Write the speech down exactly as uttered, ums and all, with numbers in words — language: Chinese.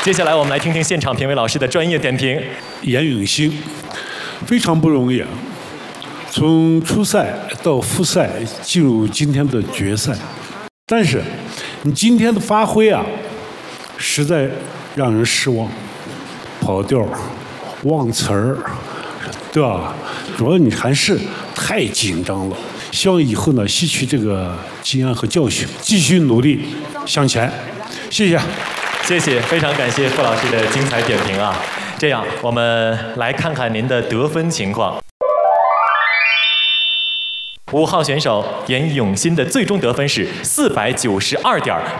接下来我们来听听现场评委老师的专业点评。 严永兴非常不容易啊，从初赛到复赛进入今天的决赛，但是你今天的发挥啊，实在让人失望，跑调、忘词儿，对吧？主要你还是太紧张了。希望以后呢吸取这个经验和教训，继续努力向前。谢谢。 谢谢，非常感谢傅老师的精彩点评啊！这样，我们来看看您的得分情况。五号选手严永新的最终得分是四百九十二点